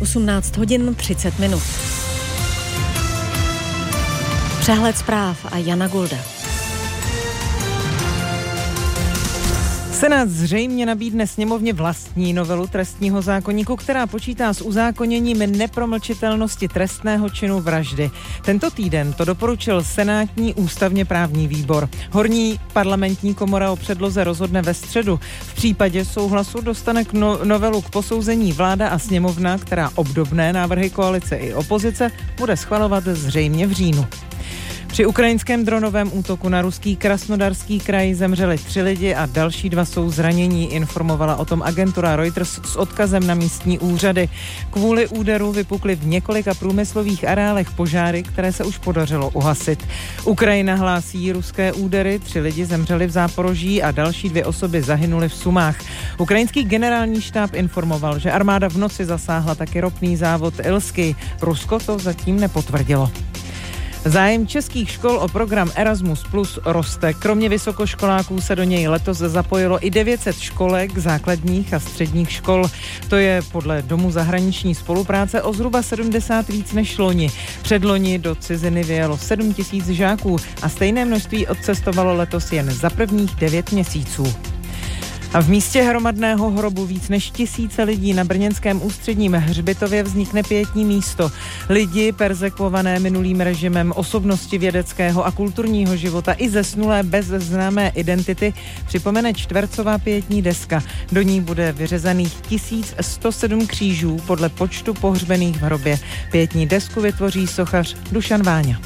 18 hodin 30 minut. Přehled zpráv a Jana Gulda. Senát zřejmě nabídne sněmovně vlastní novelu trestního zákoníku, která počítá s uzákoněním nepromlčitelnosti trestného činu vraždy. Tento týden to doporučil senátní ústavně právní výbor. Horní parlamentní komora o předloze rozhodne ve středu. V případě souhlasu dostane novelu k posouzení vláda a sněmovna, která obdobné návrhy koalice i opozice bude schvalovat zřejmě v říjnu. Při ukrajinském dronovém útoku na ruský Krasnodarský kraj zemřeli 3 lidi a další 2 jsou zranění, informovala o tom agentura Reuters s odkazem na místní úřady. Kvůli úderu vypukly v několika průmyslových areálech požáry, které se už podařilo uhasit. Ukrajina hlásí ruské údery, 3 lidi zemřeli v Záporoží a další 2 osoby zahynuly v Sumách. Ukrajinský generální štáb informoval, že armáda v noci zasáhla taky ropný závod Ilsky. Rusko to zatím nepotvrdilo. Zájem českých škol o program Erasmus Plus roste. Kromě vysokoškoláků se do něj letos zapojilo i 900 školek základních a středních škol. To je podle Domu zahraniční spolupráce o zhruba 70 víc než loni. Předloni do ciziny vyjelo 7 000 žáků a stejné množství odcestovalo letos jen za prvních 9 měsíců. A v místě hromadného hrobu víc než 1000 lidí na brněnském ústředním hřbitově vznikne pietní místo. Lidi perzekvované minulým režimem, osobnosti vědeckého a kulturního života i zesnulé bez známé identity připomene čtvercová pietní deska. Do ní bude vyřezaných 1107 křížů podle počtu pohřbených v hrobě. Pietní desku vytvoří sochař Dušan Váňa.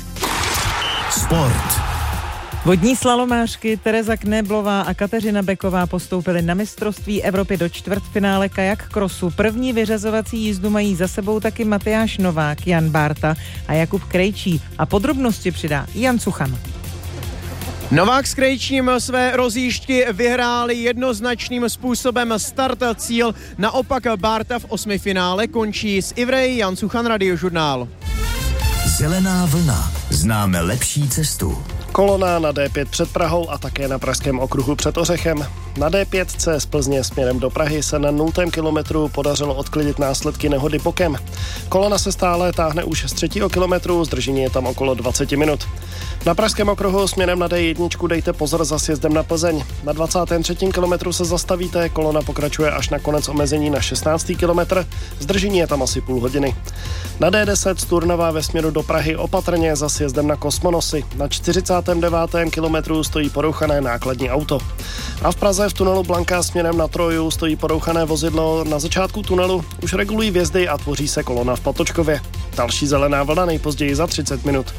Sport. Vodní slalomářky Tereza Knéblová a Kateřina Beková postoupily na mistrovství Evropy do čtvrtfinále kajak krosu. První vyřazovací jízdu mají za sebou taky Matyáš Novák, Jan Bárta a Jakub Krejčí. A podrobnosti přidá Jan Cuchan. Novák s Krejčím své rozjížďky vyhráli jednoznačným způsobem start cíl. Naopak Bárta v 8. finále končí s Ivrej. Jan Cuchan, Radiožurnál. Zelená vlna. Známe lepší cestu. Kolona na D5 před Prahou a také na pražském okruhu před Ořechem. Na D5 z Plzně směrem do Prahy se na 0. kilometru podařilo odklidit následky nehody bokem. Kolona se stále táhne už z 3. kilometru, zdržení je tam okolo 20 minut. Na pražském okruhu směrem na D1 dejte pozor za sjezdem na Plzeň. Na 23. kilometru se zastavíte, kolona pokračuje až na konec omezení na 16. kilometr, zdržení je tam asi půl hodiny. Na D10 z Turnova ve směru do Prahy opatrně za sjezdem na Kosmonosy. Na 49. kilometru stojí porouchané nákladní auto. A v Praze v tunelu Blanka směrem na Troju stojí porouchané vozidlo. Na začátku tunelu už regulují vjezdy a tvoří se kolona v Patočkově. Další zelená vlna nejpozději za 30 minut.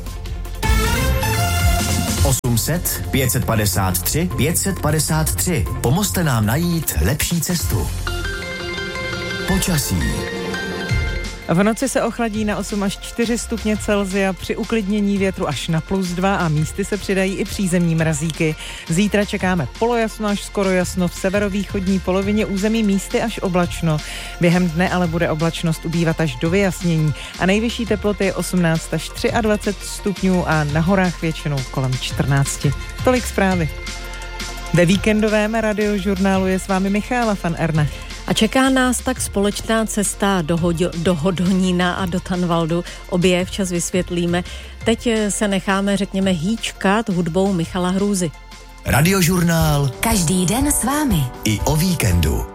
800 553 553. Pomozte nám najít lepší cestu. Počasí. V noci se ochladí na 8 až 4 stupně Celsia, při uklidnění větru až na +2 a místy se přidají i přízemní mrazíky. Zítra čekáme polojasno až skoro jasno, v severovýchodní polovině území místy až oblačno. Během dne ale bude oblačnost ubývat až do vyjasnění a nejvyšší teploty je 18 až 23 stupňů a na horách většinou kolem 14. Tolik zprávy. Ve víkendovém Radiožurnálu je s vámi Michála van Erne. A čeká nás tak společná cesta do Hodonína a do Tanvaldu. Obě včas vysvětlíme. Teď se necháme, řekněme, hýčkat hudbou Michala Hrůzy. Radiožurnál. Každý den s vámi. I o víkendu.